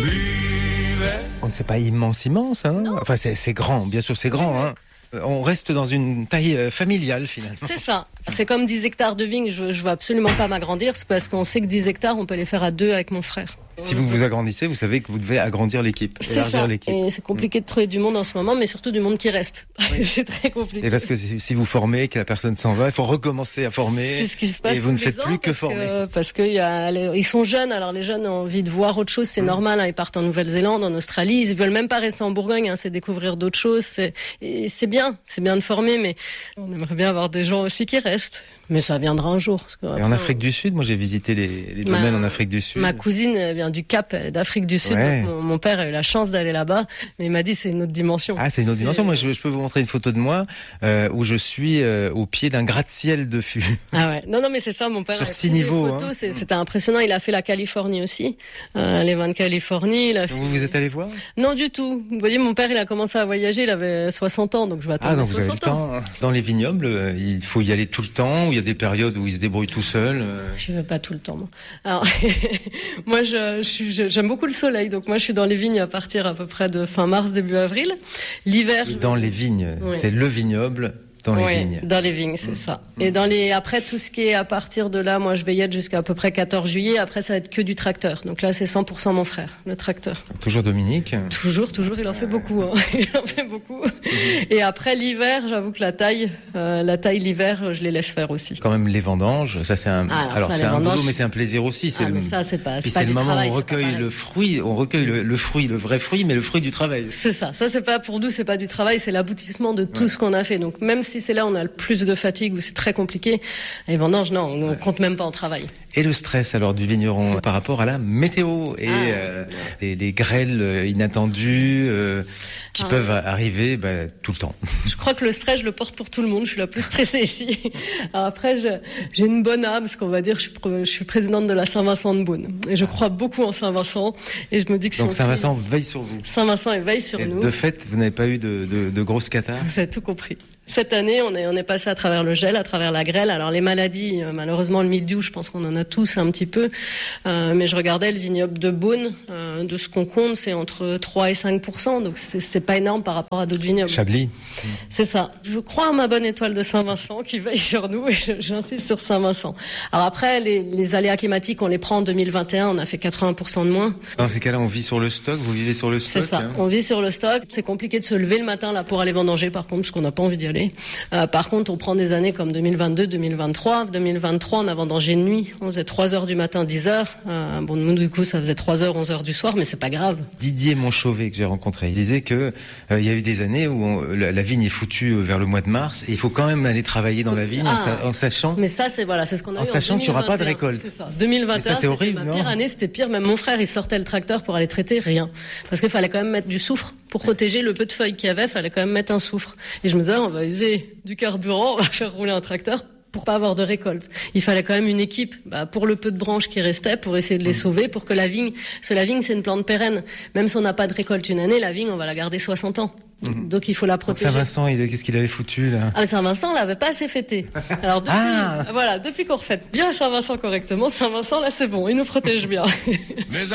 On ne sait pas immense, hein. Enfin, c'est grand, bien sûr, c'est grand, hein. On reste dans une taille familiale, finalement. C'est ça. C'est comme 10 hectares de vignes. Je veux absolument pas m'agrandir. C'est parce qu'on sait que 10 hectares, on peut les faire à 2 avec mon frère. Si vous vous agrandissez, vous savez que vous devez agrandir l'équipe. C'est ça. Et c'est compliqué de trouver du monde en ce moment, mais surtout du monde qui reste. Oui. C'est très compliqué. Et parce que si vous formez, que la personne s'en va, il faut recommencer à former. C'est ce qui se passe. Et vous ne faites plus que former. Parce que ils sont jeunes. Alors les jeunes ont envie de voir autre chose. C'est normal. Hein, ils partent en Nouvelle-Zélande, en Australie. Ils veulent même pas rester en Bourgogne. Hein, c'est découvrir d'autres choses. C'est bien. C'est bien de former, mais on aimerait bien avoir des gens aussi qui restent. Mais ça viendra un jour. Parce que après, et en Afrique du Sud, moi j'ai visité les domaines en Afrique du Sud. Ma cousine vient du Cap, elle est d'Afrique du Sud. Ouais. Donc mon père a eu la chance d'aller là-bas, mais il m'a dit c'est une autre dimension. Ah, c'est une autre dimension. Moi, je peux vous montrer une photo de moi où je suis au pied d'un gratte-ciel de fût. Ah ouais. Non, mais c'est ça. Mon père sur a 6 niveaux. Photos, c'était impressionnant. Il a fait la Californie aussi, les vins de Californie. Vous êtes allé voir? Non, du tout. Vous voyez, mon père, il a commencé à voyager. Il avait 60 ans, donc je vais attendre. Ah, donc 60 vous avez le temps. Dans les vignobles, il faut y aller tout le temps. Ou il y a des périodes où il se débrouille tout seul. Je vais pas tout le temps. Moi. Alors, moi, j'aime beaucoup le soleil, donc moi, je suis dans les vignes à partir à peu près de fin mars, début avril. L'hiver. Dans les vignes, oui. C'est le vignoble. Dans les vignes. Dans les vignes, c'est ça. Et après, tout ce qui est à partir de là, moi, je vais y être jusqu'à à peu près 14 juillet. Après, ça va être que du tracteur. Donc là, c'est 100% mon frère, le tracteur. Toujours Dominique? Toujours, il en fait beaucoup, hein. Il en fait beaucoup. Et après, l'hiver, j'avoue que la taille, l'hiver, je les laisse faire aussi. Quand même, les vendanges, ça, c'est un boulot, mais c'est un plaisir aussi. Mais ça, c'est pas le moment travail, où on recueille le fruit, le vrai fruit, mais le fruit du travail. C'est ça. Ça, c'est pas, pour nous, c'est pas du travail, c'est l'aboutissement de tout ce qu'on a fait. Donc, même si c'est là où on a le plus de fatigue, où c'est très compliqué, les vendanges, non, on ne compte même pas en travail. Et le stress alors du vigneron par rapport à la météo et les grêles inattendues qui peuvent arriver tout le temps. Je crois que le stress, je le porte pour tout le monde. Je suis la plus stressée ici. Alors après, j'ai une bonne âme, parce qu'on va dire, je suis présidente de la Saint-Vincent de Beaune. Et je crois beaucoup en Saint-Vincent. Et je me dis que donc Saint-Vincent veille sur vous. Saint-Vincent veille sur nous. De fait, vous n'avez pas eu de grosses catarrhes? Vous avez tout compris. Cette année, on est passé à travers le gel, à travers la grêle. Alors les maladies, malheureusement le mildiou, je pense qu'on en a tous un petit peu. Mais je regardais le vignoble de Beaune, de ce qu'on compte, c'est entre 3 et 5%. Donc c'est pas énorme par rapport à d'autres vignobles. Chablis. C'est ça. Je crois à ma bonne étoile de Saint-Vincent qui veille sur nous et j'insiste sur Saint-Vincent. Alors après, les aléas climatiques, on les prend en 2021, on a fait 80% de moins. Dans ces cas-là, on vit sur le stock, vous vivez sur le stock? C'est ça, on vit sur le stock. C'est compliqué de se lever le matin là pour aller vendanger par contre, parce qu'on n'a pas envie d'y aller. Par contre, on prend des années comme 2022, 2023. 2023, on a vendangé de nuit. On faisait 3h du matin, 10h. Bon, nous, du coup, ça faisait 3h, 11h du soir, mais c'est pas grave. Didier Monchauvet, que j'ai rencontré, il disait que il y a eu des années où la vigne est foutue vers le mois de mars et il faut quand même aller travailler dans la vigne en sachant. Mais ça, c'est ce qu'on a eu en sachant qu'il n'y aura pas de récolte. C'est ça. 2021, c'est horrible, ma pire année, c'était pire. Même mon frère, il sortait le tracteur pour aller traiter, rien. Parce qu'il fallait quand même mettre du soufre. Pour protéger le peu de feuilles qu'il y avait, il fallait quand même mettre un soufre. Et je me disais, on va user du carburant, on va faire rouler un tracteur pour pas avoir de récolte. Il fallait quand même une équipe, pour le peu de branches qui restaient, pour essayer de les sauver, pour que la vigne, c'est une plante pérenne. Même si on n'a pas de récolte une année, la vigne, on va la garder 60 ans. Donc il faut la protéger. Saint-Vincent, qu'est-ce qu'il avait foutu là? Saint-Vincent, on l'avait pas assez fêté. Alors depuis qu'on refête bien Saint-Vincent correctement, Saint-Vincent là c'est bon, il nous protège bien.